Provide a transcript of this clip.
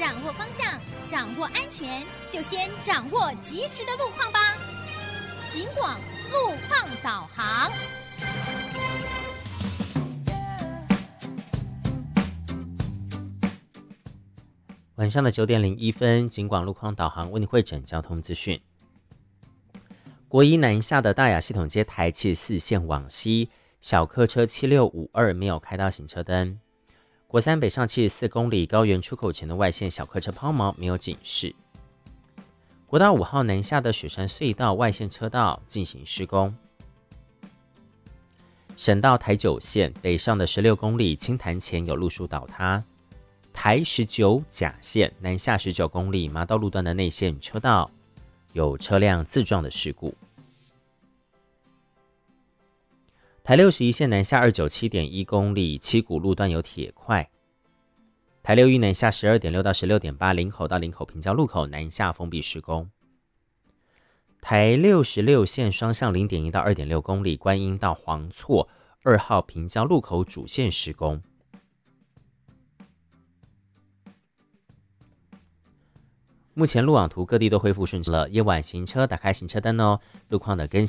掌握方向，掌握安全，就先掌握及时的路况吧。警广路况导航。 晚上的9:01，警广路况导航为你汇整交通资讯。国一南下的大雅系统街台74线往西，小客车7652没有开到行车灯。国三北上74公里高原出口前的外线小客车抛锚没有警示。国道5号南下的雪山隧道外线车道进行施工。省道台9线北上的16公里清潭前有路树倒塌。台19甲线南下19公里麻道路段的内线车道有车辆自撞的事故。台61线南下297.1公里七股路段有铁块。台61南下12.6到16.8林口到林口平交路口南下封闭施工。台66线双向0.1到2.6公里观音到黄厝2号平交路口主线施工。目前路网图各地都恢复顺畅了，夜晚行车打开行车灯哦，路况的更